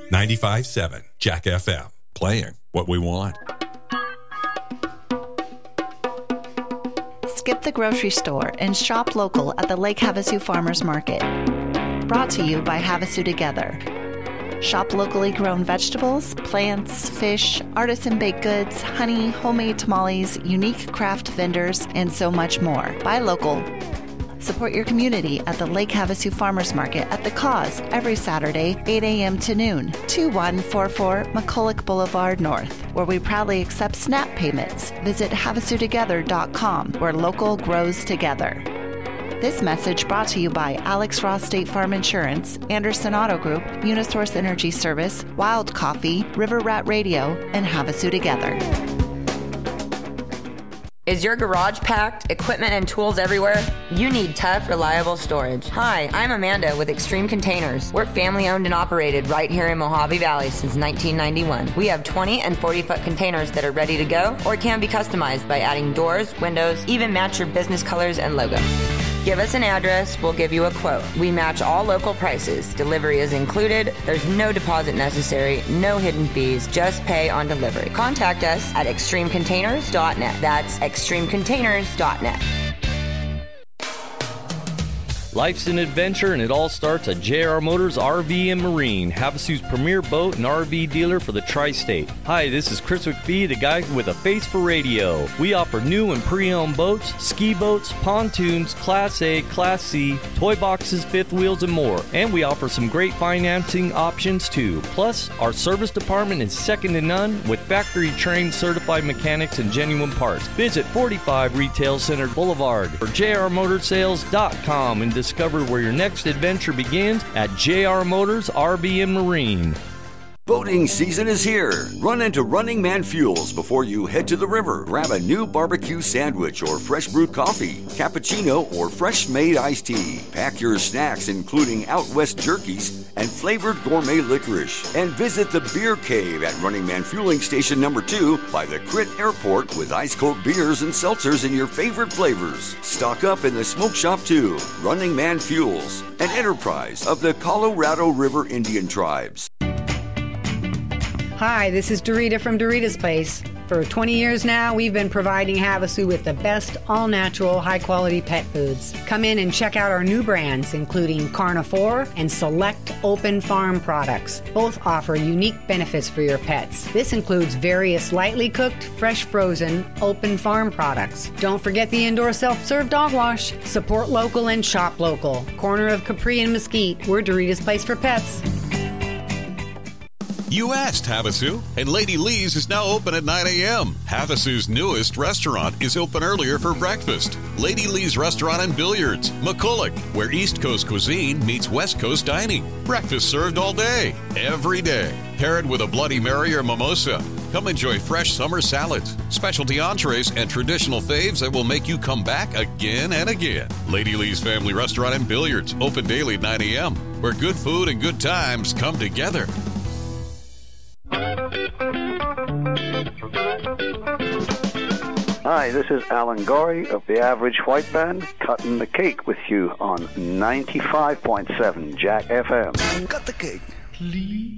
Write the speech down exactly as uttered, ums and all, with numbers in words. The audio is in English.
ninety-five point seven Jack F M. Playing what we want. Skip the grocery store and shop local at the Lake Havasu Farmers Market. Brought to you by Havasu Together. Shop locally grown vegetables, plants, fish, artisan baked goods, honey, homemade tamales, unique craft vendors, and so much more. Buy local. Support your community at the Lake Havasu Farmers Market at The Cause every Saturday, eight a.m. to noon, two one four four McCulloch Boulevard North, where we proudly accept SNAP payments. Visit Havasu Together dot com, where local grows together. This message brought to you by Alex Ross State Farm Insurance, Anderson Auto Group, Unisource Energy Service, Wild Coffee, River Rat Radio, and Havasu Together. Is your garage packed? Equipment and tools everywhere? You need tough, reliable storage. Hi, I'm Amanda with Extreme Containers. We're family owned and operated right here in Mojave Valley since nineteen ninety-one. We have twenty and forty foot containers that are ready to go or can be customized by adding doors, windows, even match your business colors and logo. Give us an address, we'll give you a quote. We match all local prices. Delivery is included. There's no deposit necessary, no hidden fees, just pay on delivery. Contact us at extreme containers dot net. That's extreme containers dot net. Life's an adventure, and it all starts at J R Motors R V and Marine, Havasu's premier boat and R V dealer for the tri-state. Hi, this is Chris McPhee, the guy with a face for radio. We offer new and pre-owned boats, ski boats, pontoons, Class A, Class C, toy boxes, fifth wheels, and more. And we offer some great financing options, too. Plus, our service department is second to none with factory-trained certified mechanics and genuine parts. Visit forty-five Retail Center Boulevard or J R Motors Sales dot com and discover where your next adventure begins at J R Motors R V and Marine. Boating season is here. Run into Running Man Fuels before you head to the river. Grab a new barbecue sandwich or fresh brewed coffee, cappuccino, or fresh-made iced tea. Pack your snacks, including Out West jerkies and flavored gourmet licorice. And visit the Beer Cave at Running Man Fueling Station number two by the Crit Airport with ice-cold beers and seltzers in your favorite flavors. Stock up in the smoke shop too. Running Man Fuels, an enterprise of the Colorado River Indian Tribes. Hi, this is Dorita from Dorita's Place. For twenty years now, we've been providing Havasu with the best all-natural, high-quality pet foods. Come in and check out our new brands, including Carnivore and select Open Farm products. Both offer unique benefits for your pets. This includes various lightly cooked, fresh frozen, Open Farm products. Don't forget the indoor self-serve dog wash. Support local and shop local. Corner of Capri and Mesquite, we're Dorita's Place for Pets. You asked, Havasu, and Lady Lee's is now open at nine a.m. Havasu's newest restaurant is open earlier for breakfast. Lady Lee's Restaurant and Billiards, McCulloch, where East Coast cuisine meets West Coast dining. Breakfast served all day, every day. Pair it with a Bloody Mary or mimosa. Come enjoy fresh summer salads, specialty entrees, and traditional faves that will make you come back again and again. Lady Lee's Family Restaurant and Billiards, open daily at nine a.m., where good food and good times come together. Hi, this is Alan Gorey of the Average White Band, cutting the cake with you on ninety-five point seven Jack F M. Cut the cake, please.